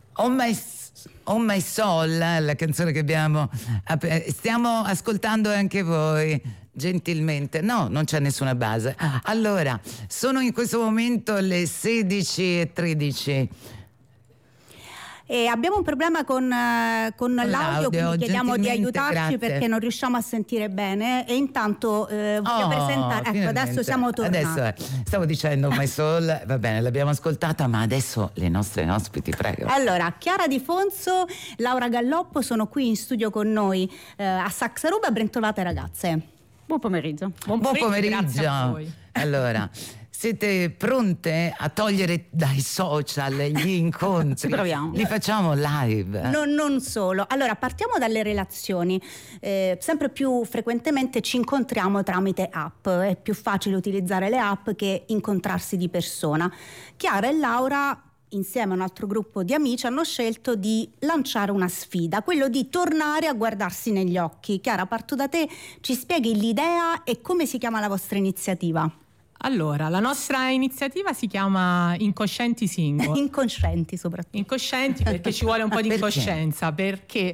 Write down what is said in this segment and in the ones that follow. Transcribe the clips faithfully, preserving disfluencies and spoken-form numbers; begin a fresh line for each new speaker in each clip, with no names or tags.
On My, On My Soul, la canzone che abbiamo, stiamo ascoltando anche voi, gentilmente. No, non c'è nessuna base. Allora, sono in questo momento le sedici e tredici.
E abbiamo un problema con, con l'audio,
l'audio,
quindi chiediamo di aiutarci,
grazie.
Perché non riusciamo a sentire bene. E intanto eh, voglio
Oh,
presentare, ecco,
finalmente.
adesso siamo tornati.
Adesso eh, stavo dicendo My Soul, va bene, l'abbiamo ascoltata, ma adesso le nostre ospiti, prego.
Allora, Chiara Di Fonso, Laura Galloppo sono qui in studio con noi eh, a Saxaruba. Ben trovate, ragazze.
Buon pomeriggio.
Buon pomeriggio, Buon pomeriggio.
Grazie a voi.
Allora, siete pronte a togliere dai social gli incontri?
Ci proviamo.
Li facciamo live.
No, non solo. Allora, partiamo dalle relazioni. Eh, sempre più frequentemente ci incontriamo tramite app. È più facile utilizzare le app che incontrarsi di persona. Chiara e Laura, insieme a un altro gruppo di amici, hanno scelto di lanciare una sfida, quello di tornare a guardarsi negli occhi. Chiara, parto da te, ci spieghi l'idea e come si chiama la vostra iniziativa?
Allora, la nostra iniziativa si chiama Incoscienti Single.
Incoscienti soprattutto.
Incoscienti perché ci vuole un po' di incoscienza, perché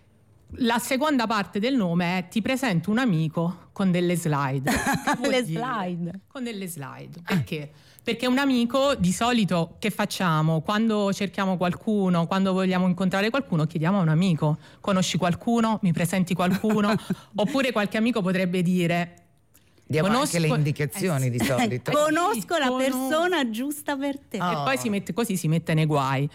la seconda parte del nome è: ti presento un amico con delle slide.
Le slide?
Con delle slide. Perché? Perché un amico, di solito, che facciamo? Quando cerchiamo qualcuno, quando vogliamo incontrare qualcuno, chiediamo a un amico: conosci qualcuno? Mi presenti qualcuno? Oppure qualche amico potrebbe dire:
diamo
conosco...
anche le indicazioni eh, di solito.
Conosco la
Conos...
persona giusta per te.
Oh. E poi si mette, così si mette nei guai.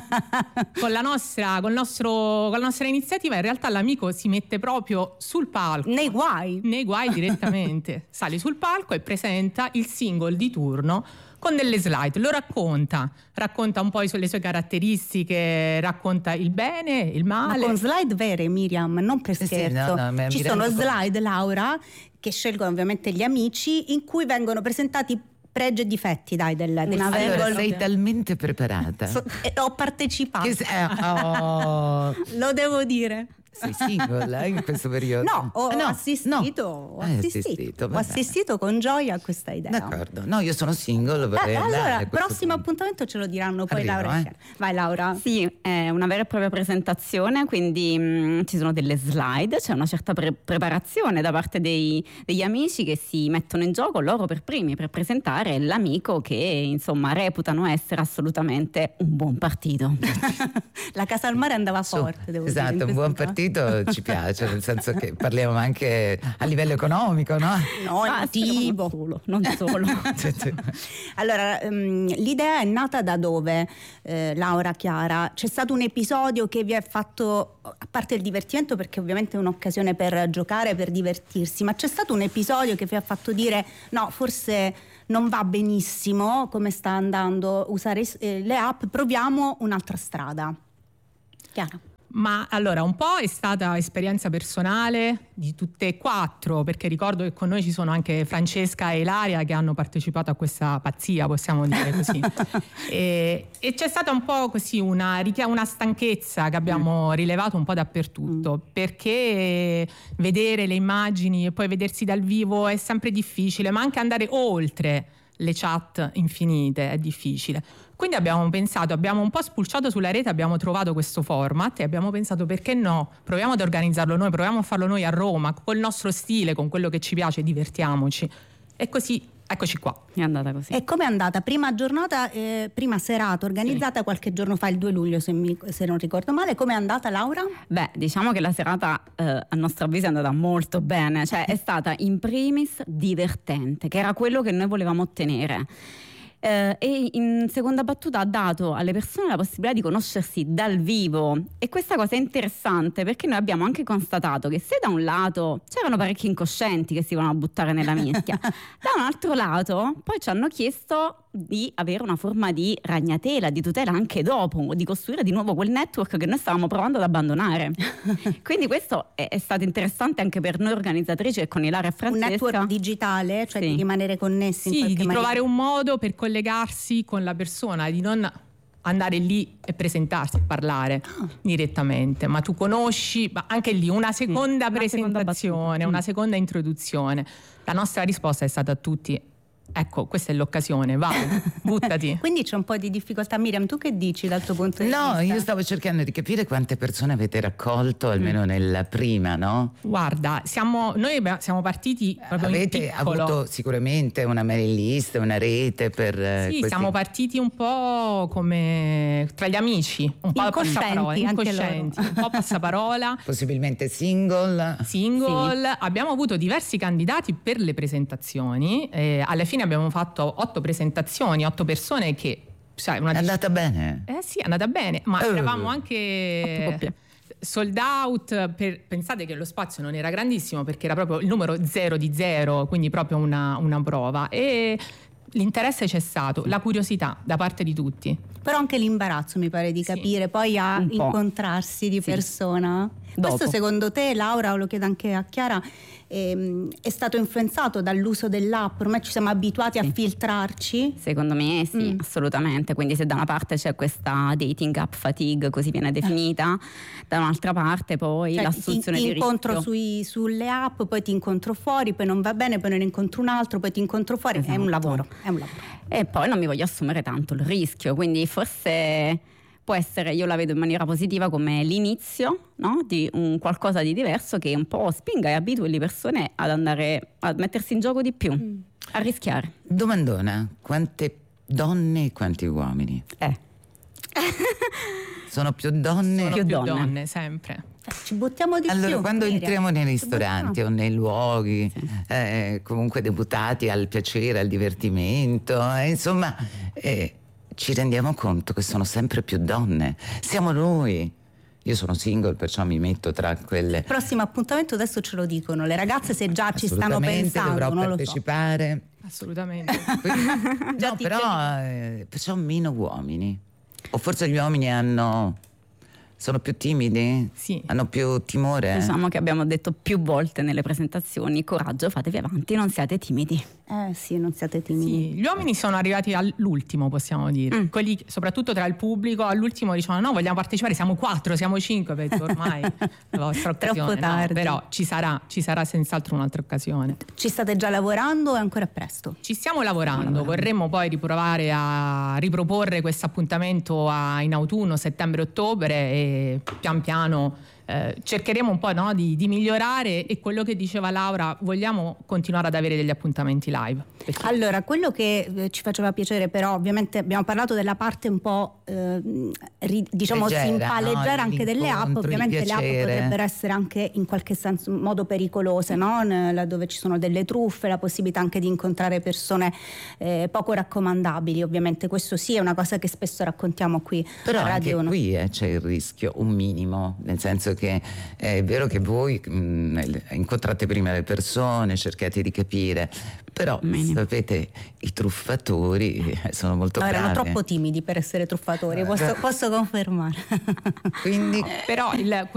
Con la nostra, col nostro, con la nostra iniziativa, in realtà l'amico si mette proprio sul palco.
Nei guai?
Nei guai direttamente. Sale sul palco e presenta il single di turno con delle slide. Lo racconta, racconta un po' le sue caratteristiche, racconta il bene, il male.
Ma con slide vere, Miriam, non per scherzo.
Sì, no, no,
ci sono slide, Laura, che scelgono ovviamente gli amici, in cui vengono presentati pregi e difetti, dai, del, del
allora sei talmente preparata.
So, eh, ho partecipato.
Che, eh, oh.
Lo devo dire.
Sei single eh, in questo periodo?
No, ho
no,
assistito,
no.
ho assistito,
assistito,
ho assistito con gioia a questa idea.
D'accordo, no, io sono single, vorrei
eh,
andare.
Allora, prossimo punto. appuntamento ce lo diranno poi
Arrivo,
Laura.
Eh.
Vai Laura.
Sì, è una vera e propria presentazione, quindi mh, ci sono delle slide, c'è una certa pre- preparazione da parte dei, degli amici che si mettono in gioco loro per primi per presentare l'amico che insomma reputano essere assolutamente un buon partito.
La casa al mare andava
Su,
forte, devo
esatto,
dire.
Un buon partito ci piace. Cioè, nel senso che parliamo anche a livello economico, no?
No, emotivo.
Non solo, non solo.
Allora, um, l'idea è nata da dove, eh, Laura, Chiara? C'è stato un episodio che vi ha fatto, a parte il divertimento, perché ovviamente è un'occasione per giocare, per divertirsi, ma c'è stato un episodio che vi ha fatto dire: no, forse non va benissimo come sta andando usare eh, le app, proviamo un'altra strada. Chiara?
Ma allora, un po' è stata esperienza personale di tutte e quattro, perché ricordo che con noi ci sono anche Francesca e Ilaria che hanno partecipato a questa pazzia, possiamo dire così. e, e c'è stata un po' così una, una stanchezza che abbiamo rilevato un po' dappertutto, perché vedere le immagini e poi vedersi dal vivo è sempre difficile, ma anche andare oltre le chat infinite è difficile. Quindi abbiamo pensato, abbiamo un po' spulciato sulla rete, abbiamo trovato questo format e abbiamo pensato: perché no? Proviamo ad organizzarlo noi, proviamo a farlo noi a Roma, col nostro stile, con quello che ci piace, divertiamoci. E così, eccoci qua.
È andata così.
E come è andata? Prima giornata, eh, prima serata organizzata, sì, qualche giorno fa, il due luglio, se, mi, se non ricordo male. Come è andata, Laura?
Beh, diciamo che la serata eh, a nostro avviso è andata molto bene, cioè è stata in primis divertente, che era quello che noi volevamo ottenere. Eh, e in seconda battuta ha dato alle persone la possibilità di conoscersi dal vivo, e questa cosa è interessante perché noi abbiamo anche constatato che se da un lato c'erano parecchi incoscienti che si vanno a buttare nella mischia, da un altro lato poi ci hanno chiesto di avere una forma di ragnatela, di tutela anche dopo, di costruire di nuovo quel network che noi stavamo provando ad abbandonare. Quindi questo è, è stato interessante anche per noi organizzatrici e con Ilaria e Francesca.
Un network digitale, cioè sì, di rimanere connessi.
Sì,
in
di
maniera.
Trovare un modo per collegarsi con la persona, di non andare lì e presentarsi, parlare oh. direttamente, ma tu conosci, ma anche lì una seconda sì, presentazione, una seconda, una seconda introduzione. La nostra risposta è stata a tutti: ecco, questa è l'occasione, vai, buttati.
Quindi c'è un po' di difficoltà. Miriam, tu che dici dal tuo punto di
No,
vista?
io stavo cercando di capire quante persone avete raccolto, almeno mm. nella prima, no?
Guarda, siamo, noi siamo partiti proprio
avete
in piccolo.
avuto sicuramente una mailing list, una rete per
Sì,
questi...
siamo partiti un po' come tra gli amici, un po' passaparola, incoscienti, un po' passaparola.
Possibilmente single.
Single. Sì. Abbiamo avuto diversi candidati per le presentazioni. Eh, alla fine abbiamo fatto otto presentazioni, otto persone che... Sai, una
è andata bene?
Eh sì, è andata bene, ma
uh.
eravamo anche... sold out, per, pensate che lo spazio non era grandissimo perché era proprio il numero zero di zero, quindi proprio una, una prova, e l'interesse c'è stato, la curiosità da parte di tutti.
Però anche l'imbarazzo mi pare di capire, sì. Poi a incontrarsi di sì. persona. Dopo. Questo secondo te, Laura, lo chiedo anche a Chiara, ehm, è stato influenzato dall'uso dell'app? Ormai ci siamo abituati sì. a filtrarci?
Secondo me sì, mm. assolutamente. Quindi se da una parte c'è questa dating app fatigue, così viene definita, da un'altra parte poi cioè, l'assunzione
ti, ti
di rischio.
incontro sui, sulle app, poi ti incontro fuori, poi non va bene, poi ne incontro un altro, poi ti incontro fuori. Esatto. È un lavoro, è un lavoro.
E poi non mi voglio assumere tanto il rischio, quindi forse può essere, io la vedo in maniera positiva come l'inizio, no? Di un qualcosa di diverso che un po' spinga e abitui le persone ad andare a mettersi in gioco di più, mm. a rischiare.
Domandona, quante donne e quanti uomini?
Eh.
Sono più donne?
Sono
più,
più
donne.
donne, sempre.
Ci buttiamo di
allora,
più.
Quando
Miriam.
entriamo nei ristoranti o nei luoghi, sì. eh, comunque deputati al piacere, al divertimento, eh, insomma, eh, ci rendiamo conto che sono sempre più donne. Siamo noi. Io sono single, perciò mi metto tra quelle.
Prossimo appuntamento adesso ce lo dicono. Le ragazze se già ci stanno pensando,
dovrò
non
partecipare.
Lo so.
Assolutamente.
No, però eh, perciò meno uomini. O forse gli uomini hanno sono più timidi?
Sì.
Hanno più timore?
Diciamo che abbiamo detto più volte nelle presentazioni: coraggio, fatevi avanti, non siate timidi.
Eh sì, non siate timidi.
Sì, gli uomini sono arrivati all'ultimo, possiamo dire. Mm. Quelli, soprattutto tra il pubblico, all'ultimo dicevano: no, vogliamo partecipare, siamo quattro, siamo cinque, perché ormai la vostra occasione.
Troppo tardi.
No, però ci sarà, ci sarà senz'altro un'altra occasione.
Ci state già lavorando o è ancora presto?
Ci stiamo lavorando, vorremmo poi riprovare a riproporre questo appuntamento a, in autunno, settembre-ottobre, e pian piano Eh, cercheremo un po', no, di, di migliorare, e quello che diceva Laura, vogliamo continuare ad avere degli appuntamenti live. Perché...
Allora, quello che eh, ci faceva piacere, però ovviamente abbiamo parlato della parte un po' eh, ri, diciamo
leggera,
simpa,
no?
leggera anche delle app. Ovviamente le app potrebbero essere anche in qualche senso modo pericolose, no? Laddove ci sono delle truffe, la possibilità anche di incontrare persone eh, poco raccomandabili. Ovviamente questo sì è una cosa che spesso raccontiamo qui
però
a Radio.
Anche qui eh, c'è il rischio, un minimo, nel senso che è vero che voi mh, incontrate prima le persone, cercate di capire, però minimo. Sapete, i truffatori sono molto
no,
bravi.
Erano troppo timidi per essere truffatori, posso, posso confermare.
Quindi...
Però il,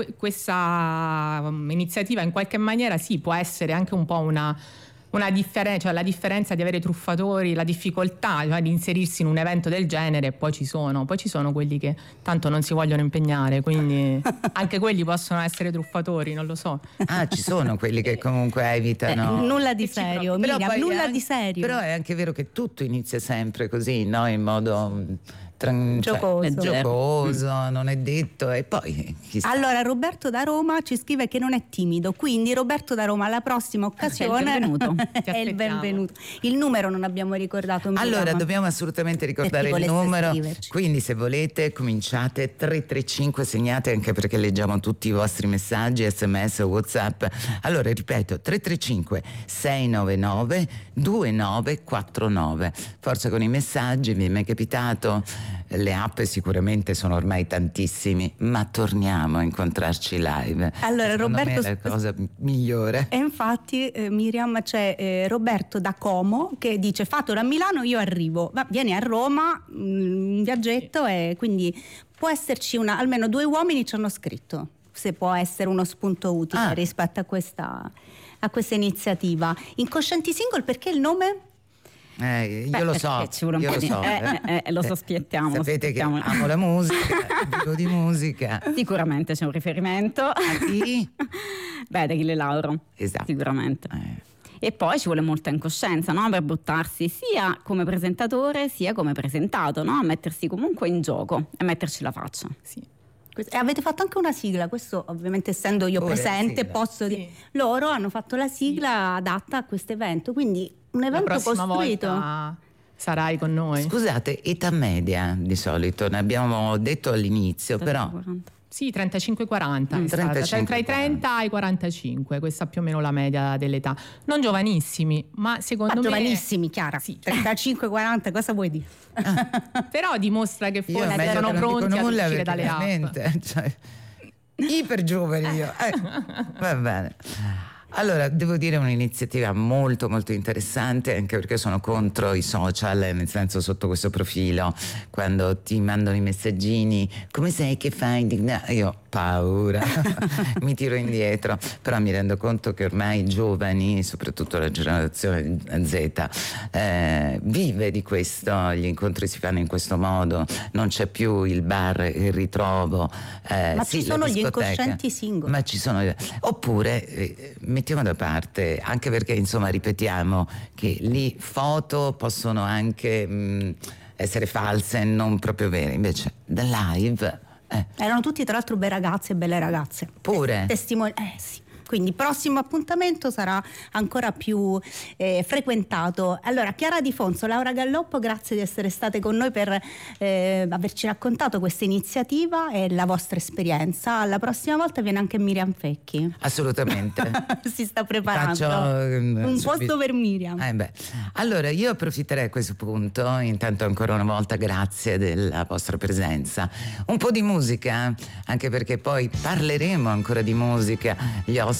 questa iniziativa in qualche maniera sì, può essere anche un po' una una differenza, cioè la differenza di avere truffatori, la difficoltà, cioè, di inserirsi in un evento del genere. Poi ci sono, poi ci sono quelli che tanto non si vogliono impegnare, quindi anche quelli possono essere truffatori, non lo so.
Ah, ci sono quelli che comunque evitano.
Eh, nulla di serio, Miriam, nulla
anche,
di serio.
Però è anche vero che tutto inizia sempre così, no? In modo tran-
giocoso,
cioè, giocoso, non è detto, e poi chissà.
Allora Roberto da Roma ci scrive che non è timido, quindi Roberto da Roma alla prossima occasione
è il benvenuto.
è il benvenuto. Il numero non abbiamo ricordato.
Allora dobbiamo assolutamente ricordare il numero, scriverci. Quindi se volete cominciate tre tre cinque, segnate, anche perché leggiamo tutti i vostri messaggi, sms, whatsapp. Allora ripeto, tre tre cinque sei nove nove due nove quattro nove. Forza con i messaggi, mi è mai capitato. Le app sicuramente sono ormai tantissimi, ma torniamo a incontrarci live.
Allora
Secondo
Roberto,
me è la cosa migliore.
E infatti eh, Miriam, c'è eh, Roberto da Como che dice: fatelo a Milano, io arrivo. Ma vieni a Roma, un viaggetto, e quindi può esserci una, almeno due uomini ci hanno scritto se può essere uno spunto utile ah. rispetto a questa, a questa iniziativa. Incoscienti Single, perché il nome?
Eh, io
Beh,
lo so,
ci vuole un
io
po'
lo
di...
so.
Eh, eh, eh, lo sospiettiamo.
Sapete
lo sospiettiamo.
che amo la musica, vivo di musica.
Sicuramente c'è un riferimento.
A chi?
Beh, da Achille Lauro.
Esatto.
Sicuramente.
Eh.
E poi ci vuole molta incoscienza, no? Per buttarsi sia come presentatore sia come presentato, no? A mettersi comunque in gioco e metterci la faccia.
Sì.
E avete fatto anche una sigla, questo ovviamente essendo io
Ora,
presente
sigla.
posso
Sì.
dire, loro hanno fatto la sigla adatta a questo evento, quindi un
La
evento
prossima
costruito.
volta sarai con noi.
Scusate, età media di solito, ne abbiamo detto all'inizio, però
Sì, trentacinque quaranta
Mm,
è stata. Cioè, tra i
trentacinque
trenta e i quarantacinque, questa è più o meno la media dell'età. Non giovanissimi, ma secondo
Ma
me
giovanissimi, Chiara,
Sì.
trentacinque quaranta, cosa vuoi dire?
però dimostra che
io
forse
meglio
sono
che non
pronti
dico
ad
nulla
uscire
perché
dalle app.
veramente, cioè, iper giovani io. Eh, va bene. Allora, devo dire un'iniziativa molto molto interessante, anche perché sono contro i social, nel senso sotto questo profilo, quando ti mandano i messaggini, come sei, che fai? No, io paura, mi tiro indietro, però mi rendo conto che ormai i giovani, soprattutto la generazione Z, eh, vive di questo, gli incontri si fanno in questo modo, non c'è più il bar, il ritrovo. Eh,
Ma
sì,
ci
la
sono gli
discoteca,
incoscienti single.
ma ci sono, oppure eh, mettiamo da parte, anche perché insomma ripetiamo che lì foto possono anche mh, essere false, non proprio vere, invece da live eh,
Erano tutti tra l'altro bei ragazzi e belle ragazze.
pure.
Testimoni- eh sì. Quindi il prossimo appuntamento sarà ancora più eh, frequentato. Allora, Chiara Di Fonso, Laura Galloppo, grazie di essere state con noi per eh, averci raccontato questa iniziativa e la vostra esperienza. Alla prossima volta viene anche Miriam Fecchi.
Assolutamente.
Si sta preparando
Faccio, ehm,
un
subito.
posto per Miriam.
Eh beh. Allora io approfitterei a questo punto, intanto ancora una volta grazie della vostra presenza, un po' di musica, anche perché poi parleremo ancora di musica, gli ospiti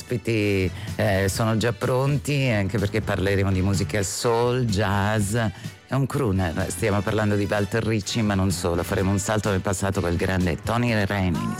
eh, sono già pronti, anche perché parleremo di musica soul, jazz. È un crooner, stiamo parlando di Walter Ricci, ma non solo, faremo un salto nel passato col grande Tony Reminis.